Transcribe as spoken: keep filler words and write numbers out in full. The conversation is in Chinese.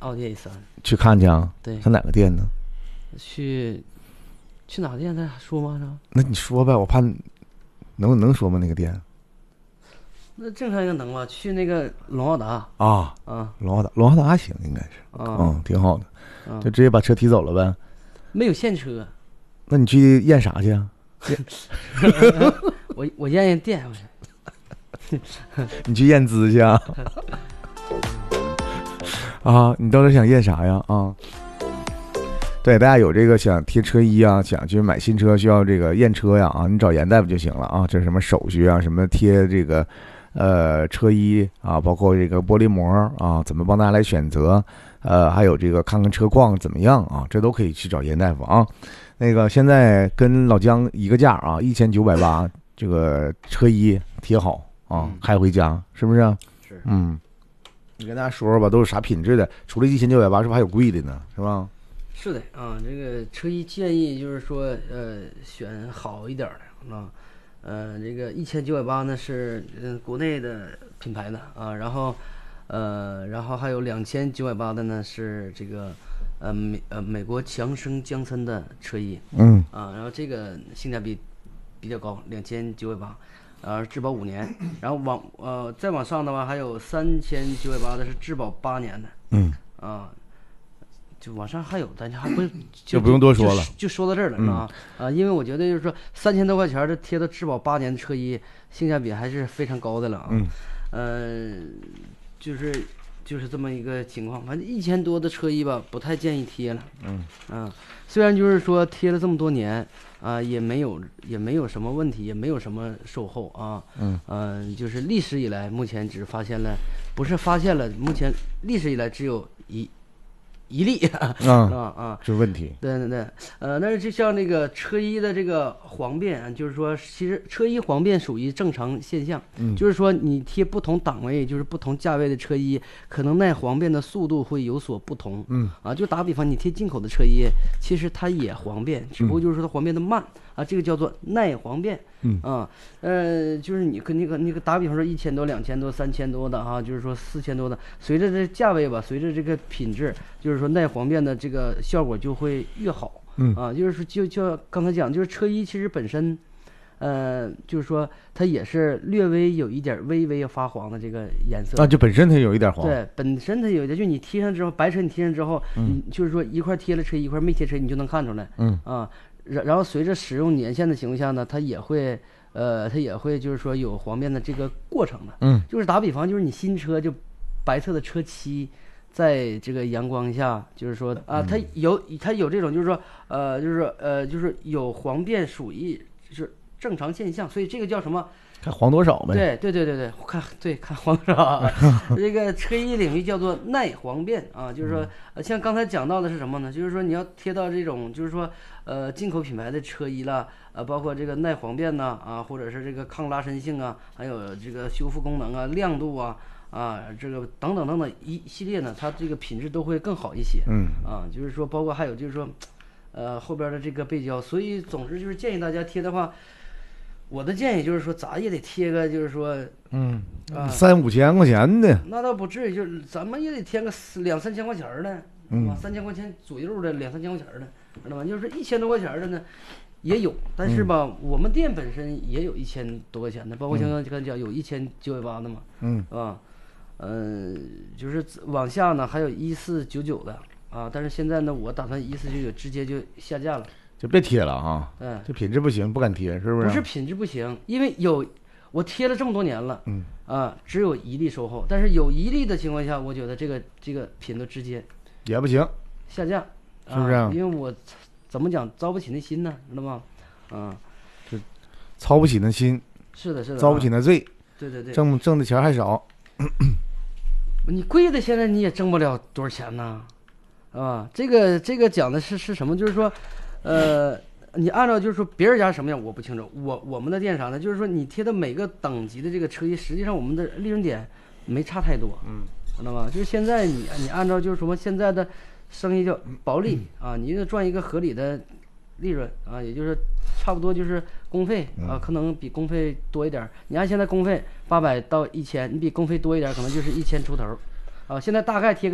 奥迪 A 三。 去看去啊？ 对。 上哪个店呢？ 去去哪个店？咱说吗？ 那你说呗，我怕能能说吗？那个店？ 那正常应该能吧？去那个龙奥达啊啊， 龙奥达，龙奥达行，应该是啊， 嗯，挺好的， 啊、 就直接把车提走了呗。 没有现车。 那你去验啥去啊？ 我我验验电。 你去验资去啊？啊，你到底想验啥呀？啊？对，大家有这个想贴车衣啊，想去买新车需要这个验车呀啊，你找严大夫就行了啊。这是什么手续啊？什么贴这个呃车衣啊，包括这个玻璃膜啊，怎么帮大家来选择？呃，还有这个看看车况怎么样啊，这都可以去找严大夫啊。那个现在跟老姜一个价啊，一千九百八，这个车衣贴好啊，开回家是不是？ 是。 嗯，你跟大家说说吧，都是啥品质的？除了一千九百八，是不是还有贵的呢？是吧？ 是的啊，这个车衣建议就是说，呃，选好一点的啊，呃，这个一千九百八呢是嗯国内的品牌的啊，然后，呃，然后还有两千九百八的呢是这个，呃美呃美国强生江森的车衣， 嗯啊，然后这个性价比比较高，两千九百八，呃，质保五年，然后往呃再往上的话还有三千九百八的是质保八年的， 嗯啊。就往上还有，咱就还不就不用多说了， 就, 就说到这儿了啊、嗯、啊！因为我觉得就是说三千多块钱的贴到质保八年的车衣，性价比还是非常高的了啊。 嗯， 呃，就是就是这么一个情况。反正一千多的车衣吧，不太建议贴了。 嗯啊，虽然就是说贴了这么多年啊，也没有也没有什么问题，也没有什么售后啊。 嗯嗯、呃，就是历史以来，目前只发现了，不是发现了，目前历史以来只有一。一例啊啊啊， 就是问题。 对对对，呃，但是就像这个车衣的这个黄变，就是说，其实车衣黄变属于正常现象， 嗯， 就是说你贴不同档位，就是不同价位的车衣，可能耐黄变的速度会有所不同。 嗯啊，就打比方，你贴进口的车衣，其实它也黄变，只不过就是说它黄变的慢、嗯、啊，这个叫做耐黄变。 嗯啊，呃，就是你跟那个那个打比方说一千多、两千多、三千多的哈、啊，就是说四千多的，随着这价位吧，随着这个品质，就是说耐黄变的这个效果就会越好。 嗯啊，就是说就就刚才讲，就是车衣其实本身，呃，就是说它也是略微有一点微微发黄的这个颜色。 啊，就本身它有一点黄。 对，本身它有一点，就你贴上之后，白车你贴上之后， 嗯， 你就是说一块贴了车衣，一块没贴车衣，你就能看出来。 嗯啊。然然后随着使用年限的情况下呢，它也会，呃，它也会就是说有黄变的这个过程的。 嗯， 就是打比方，就是你新车就白色的车漆，在这个阳光下，就是说啊，它有它有这种就是说，呃，就是说呃，就是有黄变属于就是正常现象，所以这个叫什么？ 看黄多少呗。 对对对对对，看对看黄多少。这个车衣领域叫做耐黄变啊，就是说，呃，像刚才讲到的是什么呢？就是说你要贴到这种，就是说，呃，进口品牌的车衣啦，呃，包括这个耐黄变呐，啊，或者是这个抗拉伸性啊，还有这个修复功能啊、亮度啊，啊，这个等等等等一系列呢，它这个品质都会更好一些。 嗯啊，就是说，包括还有就是说，呃，后边的这个背胶，所以总之就是建议大家贴的话。我的建议就是说，咋也得贴个，就是说， 嗯， 啊， 三五千块钱的， 那倒不至于，就是咱们也得贴个两三千块钱的， 嗯， 三千块钱左右的，两三千块钱的，知道吗？就是一千多块钱的呢，也有，但是吧，嗯、我们店本身也有一千多块钱的，包括像刚才讲有一千九百八的嘛， 嗯， 啊，嗯、呃，就是往下呢还有一四九九的啊，但是现在呢，我打算一四九九直接就下架了。 就别贴了哈， 嗯， 这品质不行，不敢贴，是不是？ 不是品质不行，因为有我贴了这么多年了， 嗯啊，只有一例售后，但是有一例的情况下，我觉得这个这个品都直接也不行， 下架， 是不是、 啊？因为我怎么讲，遭不起那心呢，知道吗？啊， 就操不起那心， 是的，是的， 遭不起那罪， 对对对， 挣挣的钱还少， 你贵的现在你也挣不了多少钱呢，啊，这个这个讲的是是什么？就是说。呃，你按照就是说别人家什么样我不清楚，我我们的店啥呢？就是说你贴的每个等级的这个车衣，实际上我们的利润点没差太多， 嗯， 知道吗？就是现在你你按照就是什么现在的生意叫薄利啊，你得赚一个合理的利润啊，也就是差不多就是工费啊，可能比工费多一点。你按现在工费八百到一千，你比工费多一点，可能就是一千出头啊。现在大概贴个。